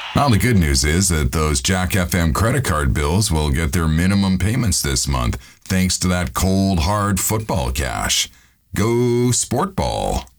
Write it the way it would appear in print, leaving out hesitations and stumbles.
Now, the good news is that those Jack FM credit card bills will get their minimum payments this month thanks to that cold, hard football cash. Go Sport Ball.